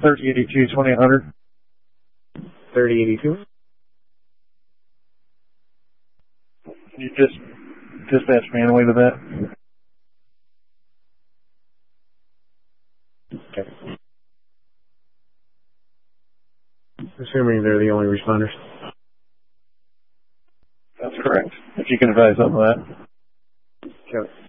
3082, 2800. 3082. You just dispatch manually to that. Okay. Assuming they're the only responders. That's correct. If you can advise on that. Okay.